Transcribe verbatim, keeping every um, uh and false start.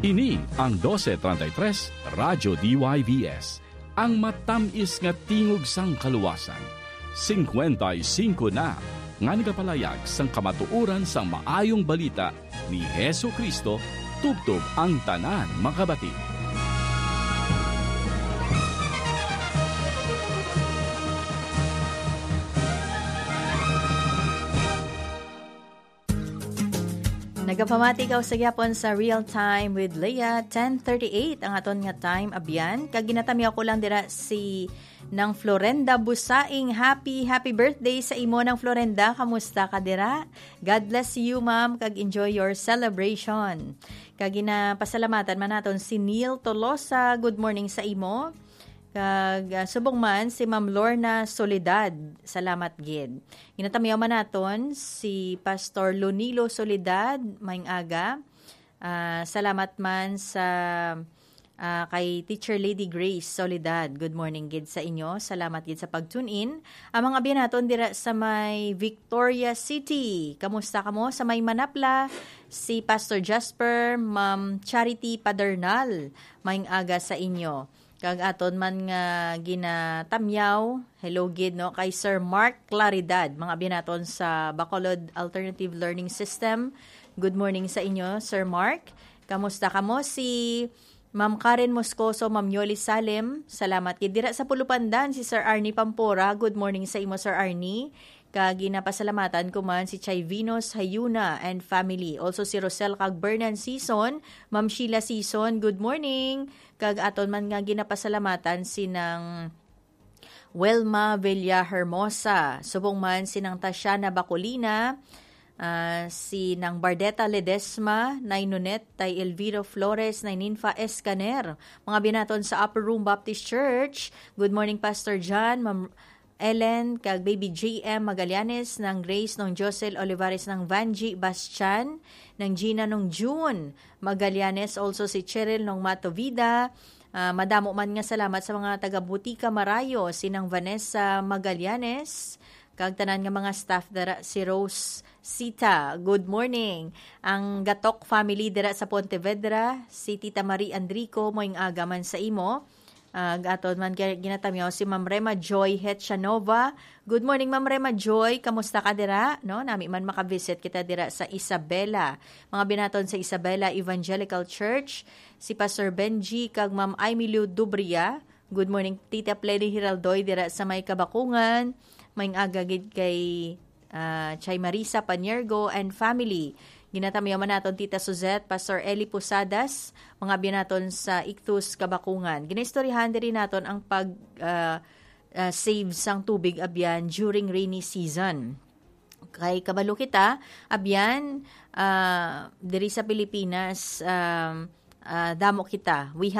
Ini ang twelve thirty-three Radyo D Y V S, ang matamis nga tingog sang kaluwasan. fifty-five na nga nagapalayag sang kamatuoran sang maayong balita ni Hesu Kristo tubtob ang tanan makabati. Nagapamati ka sa gyapon sa Real Time with Leah, ten thirty-eight ang aton nga time abyan. Kaginatami ako lang dira si ng Florenda Busaing. Happy, happy birthday sa imo ng Florenda. Kamusta ka dira? God bless you, ma'am. Kag enjoy your celebration. Kagina pasalamatan man naton si Neil Tolosa. Good morning sa imo. Kag uh, subong man si Ma'am Lorna Soledad. Salamat gid. Ginatamiyaw man naton si Pastor Lunilo Soledad maing aga. Uh, salamat man sa uh, kay Teacher Lady Grace Soledad. Good morning gid sa inyo. Salamat gid sa pag-tune in. Ang mga biyan naton dira sa may Victoria City. Kamusta kamo sa may Manapla? Si Pastor Jasper, Ma'am Charity Padernal maing aga sa inyo. Kag aton man nga ginatamyaw, hello gid no kay Sir Mark Claridad, mga binaton sa Bacolod Alternative Learning System. Good morning sa inyo, Sir Mark. Kamusta kamo? Si Ma'am Karen Moscoso, Ma'am Yoli Salem, salamat gid dira sa Pulupandan si Sir Arnie Pampora. Good morning sa imo, Sir Arnie. Kag ginapasalamatan ko man si Chay Vinos Hayuna and family. Also si Rosel kag Bernan Season, Ma'am Sheila Season, good morning. Kag aton man nga ginapasalamatan sinang Welma Villa Hermosa, subong man sinang Tatiana Bacolina, uh, sinang Bardeta Ledesma, Nay Nunet, Tay Elviro Flores, Nay Ninfa Escaner, mga binaton sa Upper Room Baptist Church. Good morning Pastor John, Ma'am Ellen, kag Baby J M Magallanes, ng Grace, ng Josel Olivares, ng Vanji Bastian, ng Gina, ng June Magallanes, also si Cheryl, ng Matovida. Uh, madamo man nga salamat sa mga taga-Butika Marayo, sinang Vanessa Magallanes, kag tanan nga mga staff dara si Rose Sita. Good morning. Ang Gatok family dira sa Pontevedra, si Tita Marie Andrico, moing aga man sa imo. Uh, aton man ginatamyaw si Ma'am Rema Joy Hetchanova. Good morning Ma'am Rema Joy, kamusta ka dira? No, nami man makavisit kita dira sa Isabela. Mga binaton sa Isabela Evangelical Church, si Pastor Benji kag Ma'am Aimilio Dubria. Good morning Tita Pledy Hiraldoy dira sa may Kabakungan. Maing aga gid kay uh, Chay Marisa Paniergo and family. Ginatamyaw man naton Tita Suzette, Pastor Eli Posadas, mga binaton sa Ictus, Kabakungan. Ginaistoryahan din naton ang pag uh, uh, save sang tubig abyan during rainy season. Kay kabalo kita, abyan uh, diri sa Pilipinas, um, uh, damo kita. We